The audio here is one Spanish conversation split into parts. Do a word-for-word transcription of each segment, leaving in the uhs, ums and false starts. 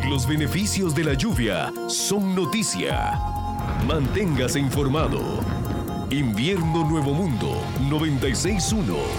Los beneficios de la lluvia son noticia. Manténgase informado. Invierno Nuevo Mundo noventa y seis punto uno.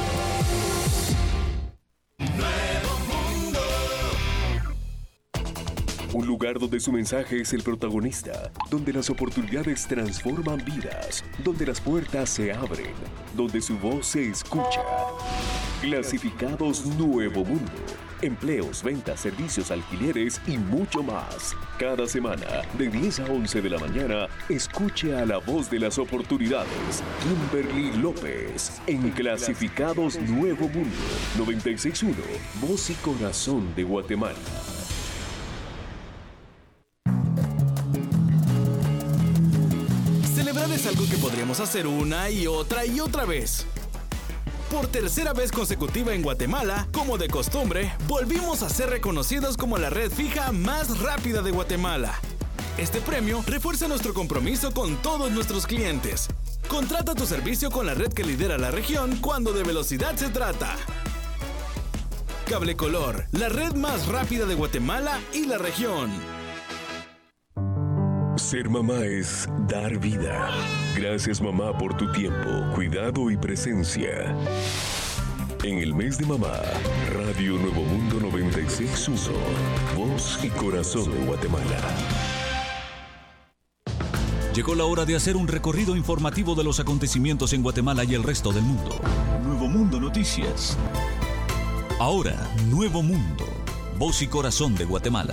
Un lugar donde su mensaje es el protagonista, donde las oportunidades transforman vidas, donde las puertas se abren, donde su voz se escucha. Clasificados Nuevo Mundo. Empleos, ventas, servicios, alquileres y mucho más. Cada semana, de diez a once de la mañana, escuche a la voz de las oportunidades. Kimberly López, en Clasificados Nuevo Mundo noventa y seis punto uno, voz y corazón de Guatemala. Celebrar es algo que podríamos hacer una y otra y otra vez. Por tercera vez consecutiva en Guatemala, como de costumbre, volvimos a ser reconocidos como la red fija más rápida de Guatemala. Este premio refuerza nuestro compromiso con todos nuestros clientes. Contrata tu servicio con la red que lidera la región cuando de velocidad se trata. Cable Color, la red más rápida de Guatemala y la región. Ser mamá es dar vida. Gracias, mamá, por tu tiempo, cuidado y presencia. En el mes de mamá, Radio Nuevo Mundo noventa y seis punto uno, voz y corazón de Guatemala. Llegó la hora de hacer un recorrido informativo de los acontecimientos en Guatemala y el resto del mundo. Nuevo Mundo Noticias. Ahora, Nuevo Mundo, voz y corazón de Guatemala.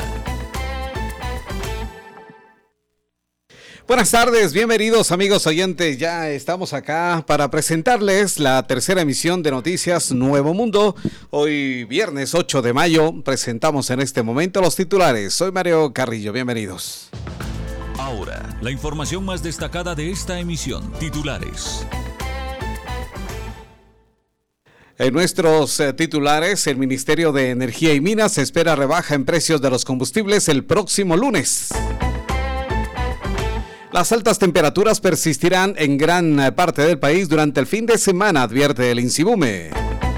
Buenas tardes, bienvenidos amigos oyentes, ya estamos acá para presentarles la tercera emisión de Noticias Nuevo Mundo. Hoy viernes ocho de mayo presentamos en este momento los titulares. Soy Mario Carrillo, bienvenidos. Ahora, la información más destacada de esta emisión, titulares. En nuestros eh, titulares, el Ministerio de Energía y Minas espera rebaja en precios de los combustibles el próximo lunes. Las altas temperaturas persistirán en gran parte del país durante el fin de semana, advierte el INSIBUME.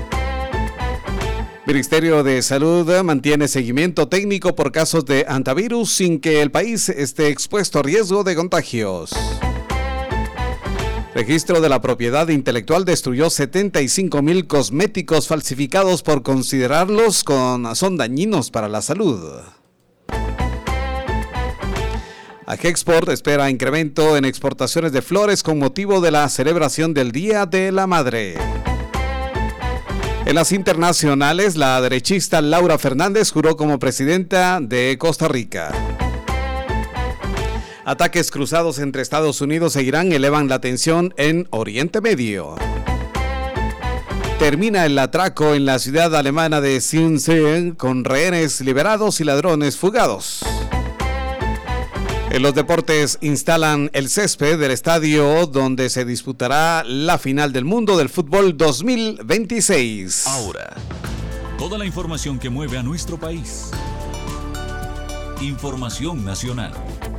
Ministerio de Salud mantiene seguimiento técnico por casos de hantavirus sin que el país esté expuesto a riesgo de contagios. Registro de la Propiedad Intelectual destruyó setenta y cinco mil cosméticos falsificados por considerarlos con, son dañinos para la salud. Agexport espera incremento en exportaciones de flores con motivo de la celebración del Día de la Madre. En las internacionales, la derechista Laura Fernández juró como presidenta de Costa Rica. Ataques cruzados entre Estados Unidos e Irán elevan la tensión en Oriente Medio. Termina el atraco en la ciudad alemana de Sinsheim con rehenes liberados y ladrones fugados. En los deportes instalan el césped del estadio donde se disputará la final del mundo del fútbol dos mil veintiséis. Ahora, toda la información que mueve a nuestro país. Información nacional.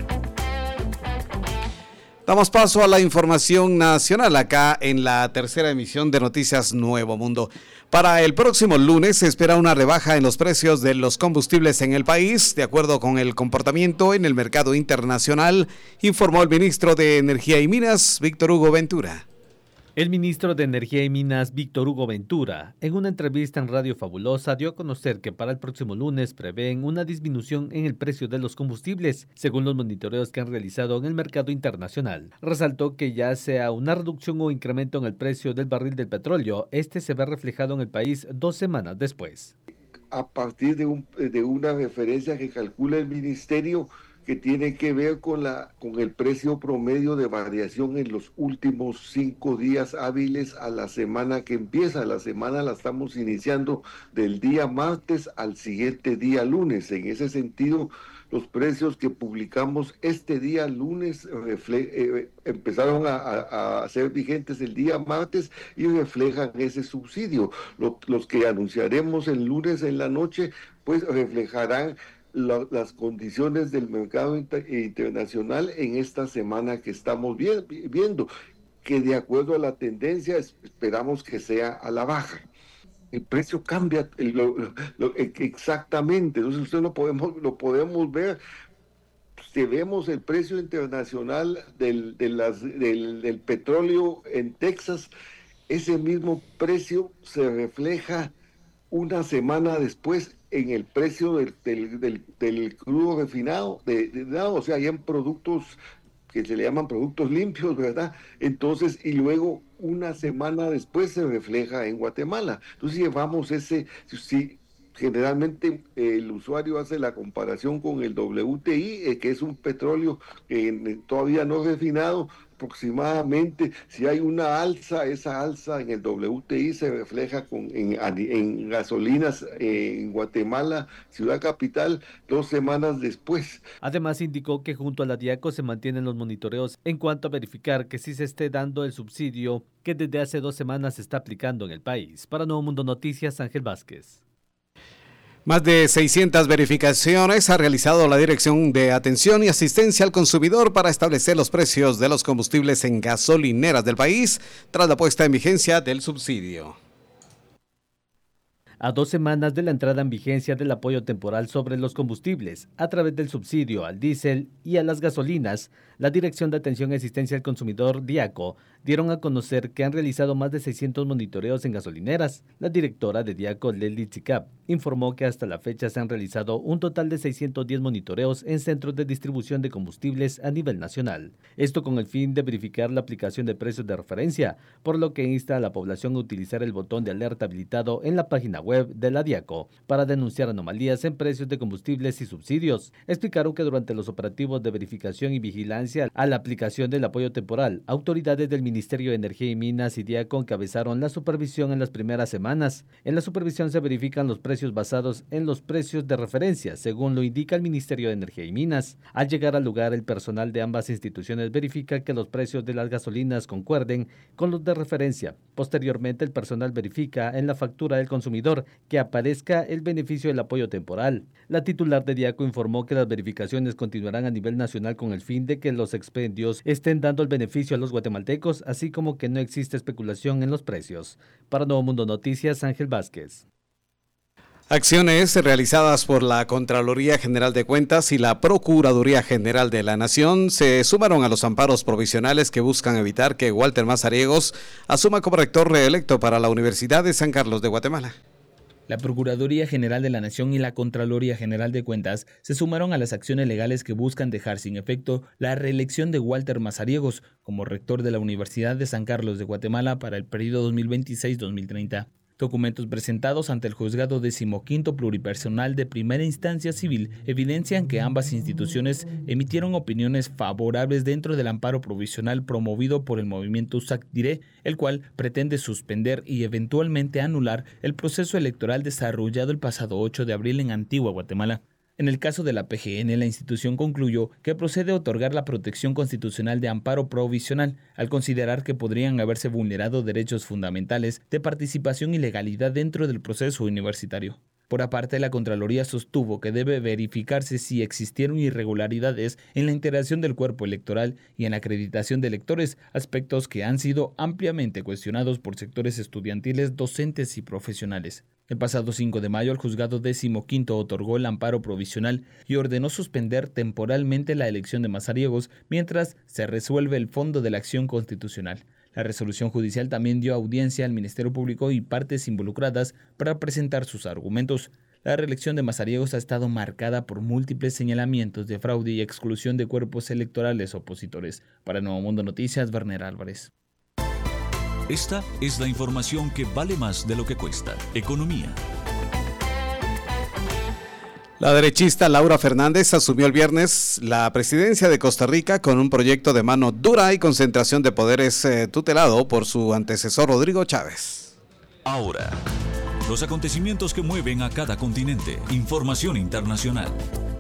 Damos paso a la información nacional acá en la tercera emisión de Noticias Nuevo Mundo. Para el próximo lunes se espera una rebaja en los precios de los combustibles en el país, de acuerdo con el comportamiento en el mercado internacional, informó el ministro de Energía y Minas, Víctor Hugo Ventura. El ministro de Energía y Minas, Víctor Hugo Ventura, en una entrevista en Radio Fabulosa dio a conocer que para el próximo lunes prevén una disminución en el precio de los combustibles, según los monitoreos que han realizado en el mercado internacional. Resaltó que ya sea una reducción o incremento en el precio del barril del petróleo, este se ve reflejado en el país dos semanas después. A partir de, un, de una referencia que calcula el ministerio, que tiene que ver con, la, con el precio promedio de variación en los últimos cinco días hábiles a la semana que empieza. La semana la estamos iniciando del día martes al siguiente día lunes. En ese sentido, los precios que publicamos este día lunes refle- eh, empezaron a, a, a ser vigentes el día martes y reflejan ese subsidio. Lo, los que anunciaremos el lunes en la noche, pues reflejarán La, las condiciones del mercado inter, internacional en esta semana que estamos vi, viendo, que de acuerdo a la tendencia esperamos que sea a la baja. el precio cambia lo, lo, exactamente. Entonces usted lo podemos, lo podemos ver. Si vemos el precio internacional del, de las, del, del petróleo en Texas, ese mismo precio se refleja una semana después en el precio del, del, del, del crudo refinado, de, de, o sea, hay en productos que se le llaman productos limpios, ¿verdad? Entonces, y luego una semana después se refleja en Guatemala. Entonces llevamos ese, si generalmente eh, el usuario hace la comparación con el W T I, eh, que es un petróleo eh, todavía no refinado, aproximadamente, si hay una alza, esa alza en el W T I se refleja con, en, en gasolinas eh, en Guatemala, ciudad capital, dos semanas después. Además indicó que junto a la DIACO se mantienen los monitoreos en cuanto a verificar que sí se esté dando el subsidio que desde hace dos semanas se está aplicando en el país. Para Nuevo Mundo Noticias, Ángel Vázquez. Más de seiscientas verificaciones ha realizado la Dirección de Atención y Asistencia al Consumidor para establecer los precios de los combustibles en gasolineras del país tras la puesta en vigencia del subsidio. A dos semanas de la entrada en vigencia del apoyo temporal sobre los combustibles a través del subsidio al diésel y a las gasolinas, la Dirección de Atención y Asistencia al Consumidor, DIACO, dieron a conocer que han realizado más de seiscientos monitoreos en gasolineras. La directora de DIACO, Lely Tzicap, informó que hasta la fecha se han realizado un total de seiscientos diez monitoreos en centros de distribución de combustibles a nivel nacional. Esto con el fin de verificar la aplicación de precios de referencia, por lo que insta a la población a utilizar el botón de alerta habilitado en la página web de la DIACO para denunciar anomalías en precios de combustibles y subsidios. Explicaron que durante los operativos de verificación y vigilancia a la aplicación del apoyo temporal, autoridades del Ministerio de Energía y Minas y DIACO encabezaron la supervisión en las primeras semanas. En la supervisión se verifican los precios basados en los precios de referencia, según lo indica el Ministerio de Energía y Minas. Al llegar al lugar, el personal de ambas instituciones verifica que los precios de las gasolinas concuerden con los de referencia. Posteriormente, el personal verifica en la factura del consumidor que aparezca el beneficio del apoyo temporal. La titular de DIACO informó que las verificaciones continuarán a nivel nacional con el fin de que los expendios estén dando el beneficio a los guatemaltecos, así como que no existe especulación en los precios. Para Nuevo Mundo Noticias, Ángel Vázquez. Acciones realizadas por la Contraloría General de Cuentas y la Procuraduría General de la Nación se sumaron a los amparos provisionales que buscan evitar que Walter Mazariegos asuma como rector reelecto para la Universidad de San Carlos de Guatemala. La Procuraduría General de la Nación y la Contraloría General de Cuentas se sumaron a las acciones legales que buscan dejar sin efecto la reelección de Walter Mazariegos como rector de la Universidad de San Carlos de Guatemala para el periodo dos mil veintiséis a dos mil treinta. Documentos presentados ante el Juzgado Decimoquinto Pluripersonal de Primera Instancia Civil evidencian que ambas instituciones emitieron opiniones favorables dentro del amparo provisional promovido por el movimiento USAC-Diré, el cual pretende suspender y eventualmente anular el proceso electoral desarrollado el pasado ocho de abril en Antigua Guatemala. En el caso de la P G N, la institución concluyó que procede otorgar la protección constitucional de amparo provisional al considerar que podrían haberse vulnerado derechos fundamentales de participación y legalidad dentro del proceso universitario. Por aparte, la Contraloría sostuvo que debe verificarse si existieron irregularidades en la integración del cuerpo electoral y en la acreditación de electores, aspectos que han sido ampliamente cuestionados por sectores estudiantiles, docentes y profesionales. El pasado cinco de mayo, el juzgado decimoquinto otorgó el amparo provisional y ordenó suspender temporalmente la elección de Mazariegos mientras se resuelve el fondo de la acción constitucional. La resolución judicial también dio audiencia al Ministerio Público y partes involucradas para presentar sus argumentos. La reelección de Mazariegos ha estado marcada por múltiples señalamientos de fraude y exclusión de cuerpos electorales opositores. Para Nuevo Mundo Noticias, Werner Álvarez. Esta es la información que vale más de lo que cuesta. Economía. La derechista Laura Fernández asumió el viernes la presidencia de Costa Rica con un proyecto de mano dura y concentración de poderes eh, tutelado por su antecesor Rodrigo Chávez. Ahora, los acontecimientos que mueven a cada continente. Información internacional.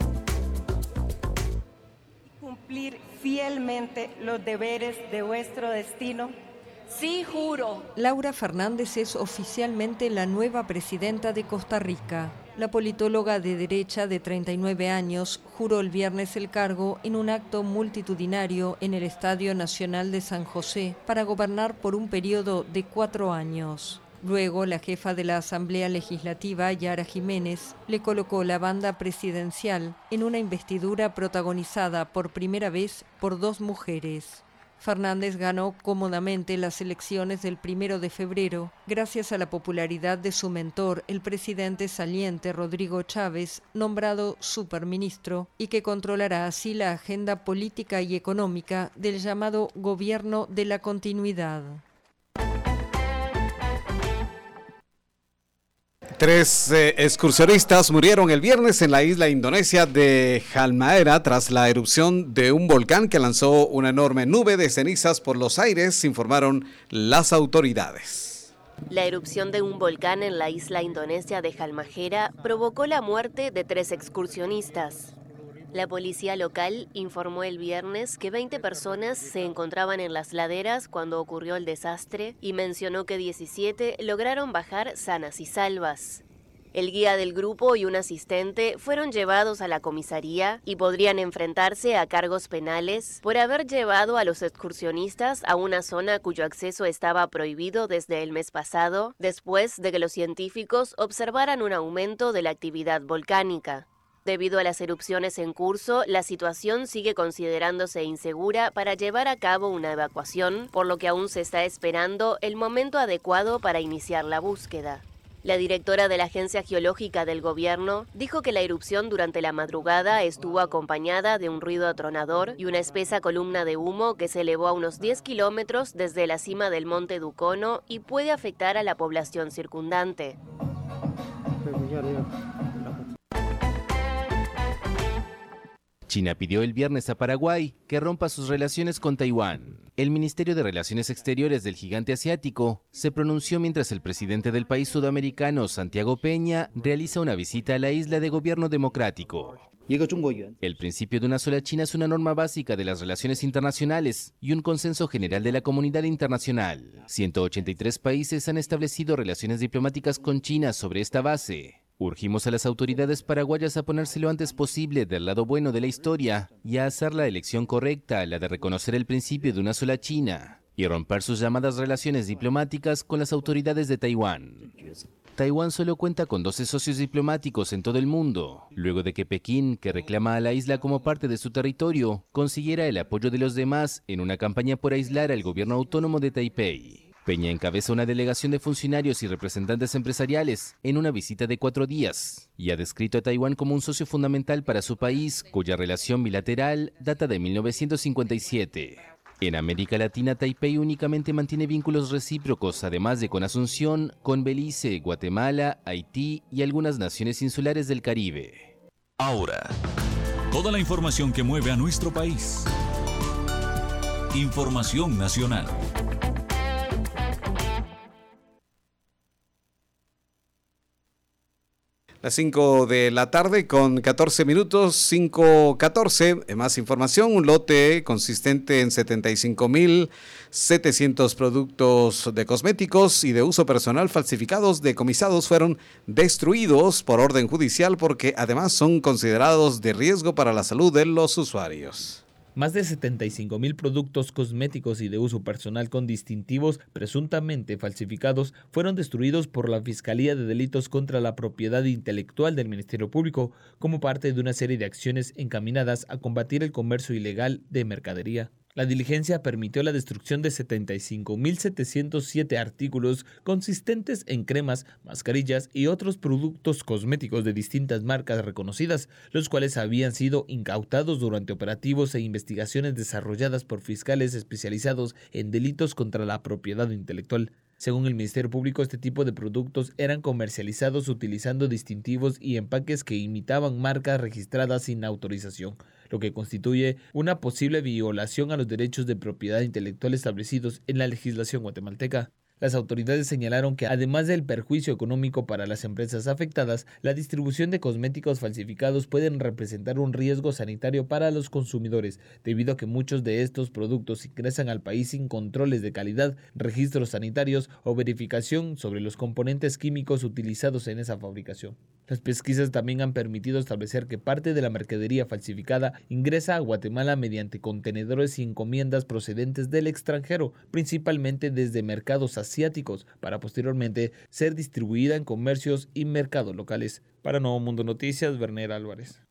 Cumplir fielmente los deberes de vuestro destino. Sí, juro. Laura Fernández es oficialmente la nueva presidenta de Costa Rica. La politóloga de derecha de treinta y nueve años juró el viernes el cargo en un acto multitudinario en el Estadio Nacional de San José para gobernar por un periodo de cuatro años. Luego, la jefa de la Asamblea Legislativa, Yara Jiménez, le colocó la banda presidencial en una investidura protagonizada por primera vez por dos mujeres. Fernández ganó cómodamente las elecciones del primero de febrero, gracias a la popularidad de su mentor, el presidente saliente Rodrigo Chávez, nombrado superministro, y que controlará así la agenda política y económica del llamado Gobierno de la Continuidad. Tres eh, excursionistas murieron el viernes en la isla indonesia de Halmahera tras la erupción de un volcán que lanzó una enorme nube de cenizas por los aires, informaron las autoridades. La erupción de un volcán en la isla indonesia de Halmahera provocó la muerte de tres excursionistas. La policía local informó el viernes que veinte personas se encontraban en las laderas cuando ocurrió el desastre y mencionó que diecisiete lograron bajar sanas y salvas. El guía del grupo y un asistente fueron llevados a la comisaría y podrían enfrentarse a cargos penales por haber llevado a los excursionistas a una zona cuyo acceso estaba prohibido desde el mes pasado, después de que los científicos observaran un aumento de la actividad volcánica. Debido a las erupciones en curso, la situación sigue considerándose insegura para llevar a cabo una evacuación, por lo que aún se está esperando el momento adecuado para iniciar la búsqueda. La directora de la Agencia Geológica del Gobierno dijo que la erupción durante la madrugada estuvo acompañada de un ruido atronador y una espesa columna de humo que se elevó a unos diez kilómetros desde la cima del monte Dukono y puede afectar a la población circundante. China pidió el viernes a Paraguay que rompa sus relaciones con Taiwán. El Ministerio de Relaciones Exteriores del gigante asiático se pronunció mientras el presidente del país sudamericano, Santiago Peña, realiza una visita a la isla de gobierno democrático. El principio de una sola China es una norma básica de las relaciones internacionales y un consenso general de la comunidad internacional. ciento ochenta y tres países han establecido relaciones diplomáticas con China sobre esta base. Urgimos a las autoridades paraguayas a ponerse lo antes posible del lado bueno de la historia y a hacer la elección correcta, la de reconocer el principio de una sola China y romper sus llamadas relaciones diplomáticas con las autoridades de Taiwán. Taiwán solo cuenta con doce socios diplomáticos en todo el mundo, luego de que Pekín, que reclama a la isla como parte de su territorio, consiguiera el apoyo de los demás en una campaña por aislar al gobierno autónomo de Taipei. Peña encabeza una delegación de funcionarios y representantes empresariales en una visita de cuatro días y ha descrito a Taiwán como un socio fundamental para su país, cuya relación bilateral data de mil novecientos cincuenta y siete. En América Latina, Taipei únicamente mantiene vínculos recíprocos, además de con Asunción, con Belice, Guatemala, Haití y algunas naciones insulares del Caribe. Ahora, toda la información que mueve a nuestro país. Información nacional. Las cinco de la tarde con catorce minutos, cinco catorce. Más información, un lote consistente en setenta y cinco mil setecientos productos de cosméticos y de uso personal falsificados decomisados fueron destruidos por orden judicial porque además son considerados de riesgo para la salud de los usuarios. Más de setenta y cinco mil productos cosméticos y de uso personal con distintivos presuntamente falsificados fueron destruidos por la Fiscalía de Delitos contra la Propiedad Intelectual del Ministerio Público como parte de una serie de acciones encaminadas a combatir el comercio ilegal de mercadería. La diligencia permitió la destrucción de setenta y cinco mil setecientos siete artículos consistentes en cremas, mascarillas y otros productos cosméticos de distintas marcas reconocidas, los cuales habían sido incautados durante operativos e investigaciones desarrolladas por fiscales especializados en delitos contra la propiedad intelectual. Según el Ministerio Público, este tipo de productos eran comercializados utilizando distintivos y empaques que imitaban marcas registradas sin autorización, lo que constituye una posible violación a los derechos de propiedad intelectual establecidos en la legislación guatemalteca. Las autoridades señalaron que, además del perjuicio económico para las empresas afectadas, la distribución de cosméticos falsificados pueden representar un riesgo sanitario para los consumidores, debido a que muchos de estos productos ingresan al país sin controles de calidad, registros sanitarios o verificación sobre los componentes químicos utilizados en esa fabricación. Las pesquisas también han permitido establecer que parte de la mercadería falsificada ingresa a Guatemala mediante contenedores y encomiendas procedentes del extranjero, principalmente desde mercados asiáticos asiáticos para posteriormente ser distribuida en comercios y mercados locales. Para Nuevo Mundo Noticias, Werner Álvarez.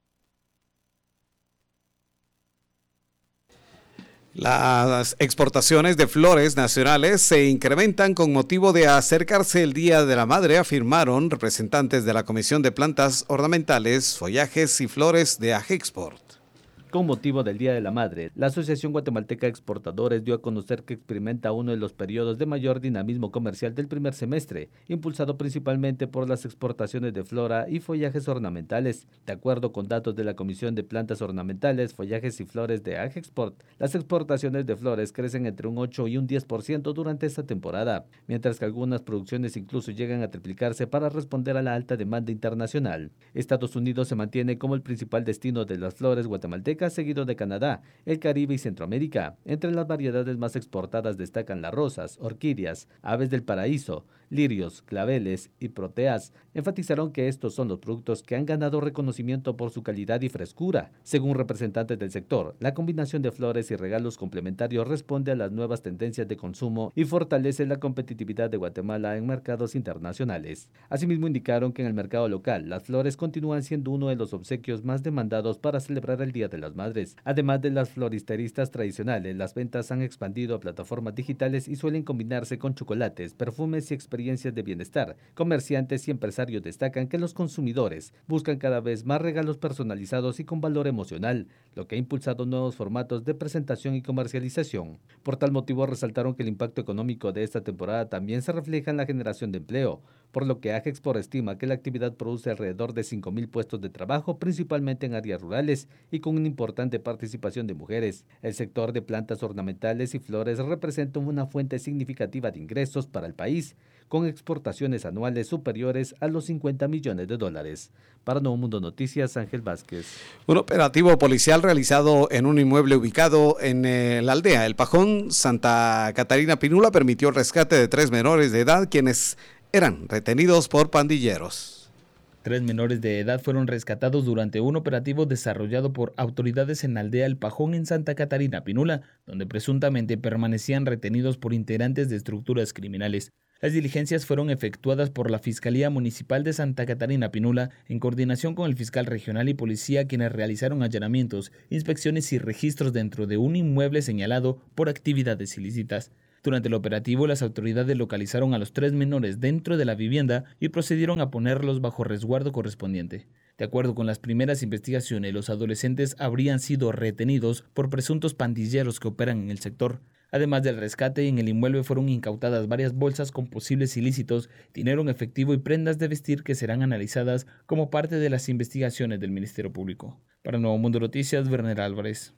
Las exportaciones de flores nacionales se incrementan con motivo de acercarse el Día de la Madre, afirmaron representantes de la Comisión de Plantas Ornamentales, Follajes y Flores de Agexport. Con motivo del Día de la Madre, la Asociación Guatemalteca de Exportadores dio a conocer que experimenta uno de los periodos de mayor dinamismo comercial del primer semestre, impulsado principalmente por las exportaciones de flora y follajes ornamentales. De acuerdo con datos de la Comisión de Plantas Ornamentales, Follajes y Flores de Agexport, las exportaciones de flores crecen entre un ocho y un diez por ciento durante esta temporada, mientras que algunas producciones incluso llegan a triplicarse para responder a la alta demanda internacional. Estados Unidos se mantiene como el principal destino de las flores guatemaltecas, seguido de Canadá, el Caribe y Centroamérica. Entre las variedades más exportadas destacan las rosas, orquídeas, aves del paraíso, lirios, claveles y proteas. Enfatizaron que estos son los productos que han ganado reconocimiento por su calidad y frescura. Según representantes del sector, la combinación de flores y regalos complementarios responde a las nuevas tendencias de consumo y fortalece la competitividad de Guatemala en mercados internacionales. Asimismo, indicaron que en el mercado local, las flores continúan siendo uno de los obsequios más demandados para celebrar el Día de las Madres. Además de las floristeristas tradicionales, las ventas han expandido a plataformas digitales y suelen combinarse con chocolates, perfumes y experiencias de bienestar. Comerciantes y empresarios destacan que los consumidores buscan cada vez más regalos personalizados y con valor emocional, lo que ha impulsado nuevos formatos de presentación y comercialización. Por tal motivo, resaltaron que el impacto económico de esta temporada también se refleja en la generación de empleo, por lo que Agexport estima que la actividad produce alrededor de cinco mil puestos de trabajo, principalmente en áreas rurales y con una importante participación de mujeres. El sector de plantas ornamentales y flores representa una fuente significativa de ingresos para el país, con exportaciones anuales superiores a los cincuenta millones de dólares. Para Nuevo Mundo Noticias, Ángel Vázquez. Un operativo policial realizado en un inmueble ubicado en eh, la aldea El Pajón, Santa Catarina Pinula, permitió el rescate de tres menores de edad quienes eran retenidos por pandilleros. Tres menores de edad fueron rescatados durante un operativo desarrollado por autoridades en la aldea El Pajón en Santa Catarina Pinula, donde presuntamente permanecían retenidos por integrantes de estructuras criminales. Las diligencias fueron efectuadas por la Fiscalía Municipal de Santa Catarina Pinula en coordinación con el fiscal regional y policía, quienes realizaron allanamientos, inspecciones y registros dentro de un inmueble señalado por actividades ilícitas. Durante el operativo, las autoridades localizaron a los tres menores dentro de la vivienda y procedieron a ponerlos bajo resguardo correspondiente. De acuerdo con las primeras investigaciones, los adolescentes habrían sido retenidos por presuntos pandilleros que operan en el sector. Además del rescate, en el inmueble fueron incautadas varias bolsas con posibles ilícitos, dinero en efectivo y prendas de vestir que serán analizadas como parte de las investigaciones del Ministerio Público. Para Nuevo Mundo Noticias, Werner Álvarez.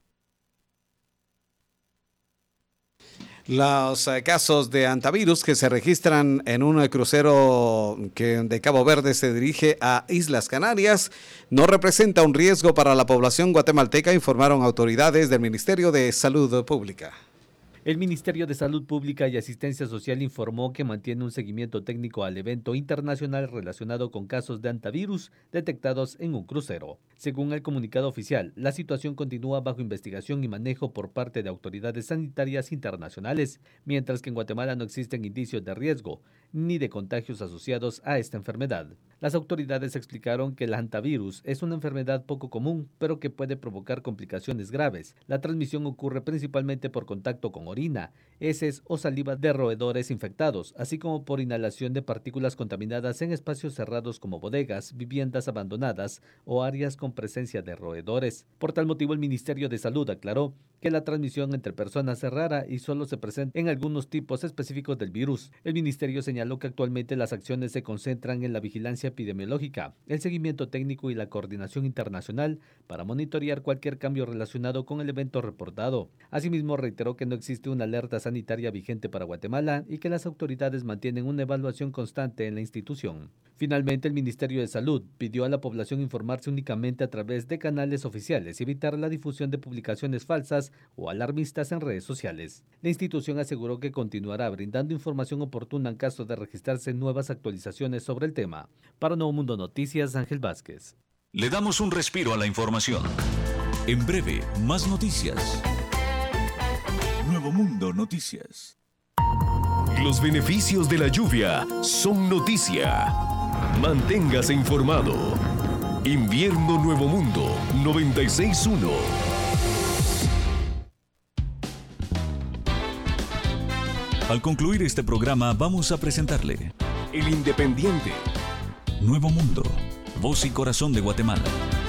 Los eh, casos de hantavirus que se registran en un crucero que de Cabo Verde se dirige a Islas Canarias no representa un riesgo para la población guatemalteca, informaron autoridades del Ministerio de Salud Pública. El Ministerio de Salud Pública y Asistencia Social informó que mantiene un seguimiento técnico al evento internacional relacionado con casos de hantavirus detectados en un crucero. Según el comunicado oficial, la situación continúa bajo investigación y manejo por parte de autoridades sanitarias internacionales, mientras que en Guatemala no existen indicios de riesgo ni de contagios asociados a esta enfermedad. Las autoridades explicaron que el hantavirus es una enfermedad poco común, pero que puede provocar complicaciones graves. La transmisión ocurre principalmente por contacto con orina, heces o saliva de roedores infectados, así como por inhalación de partículas contaminadas en espacios cerrados como bodegas, viviendas abandonadas o áreas con presencia de roedores. Por tal motivo, el Ministerio de Salud aclaró que la transmisión entre personas es rara y solo se presenta en algunos tipos específicos del virus. El ministerio señaló que actualmente las acciones se concentran en la vigilancia epidemiológica, el seguimiento técnico y la coordinación internacional para monitorear cualquier cambio relacionado con el evento reportado. Asimismo, reiteró que no existe una alerta sanitaria vigente para Guatemala y que las autoridades mantienen una evaluación constante en la institución. Finalmente, el Ministerio de Salud pidió a la población informarse únicamente a través de canales oficiales y evitar la difusión de publicaciones falsas o alarmistas en redes sociales. La institución aseguró que continuará brindando información oportuna en caso de registrarse nuevas actualizaciones sobre el tema. Para Nuevo Mundo Noticias, Ángel Vázquez. Le damos un respiro a la información. En breve, más noticias. Nuevo Mundo Noticias. Los beneficios de la lluvia son noticia. Manténgase informado. Invierno Nuevo Mundo noventa y seis punto uno. Al concluir este programa vamos a presentarle El Independiente. Nuevo Mundo, voz y corazón de Guatemala.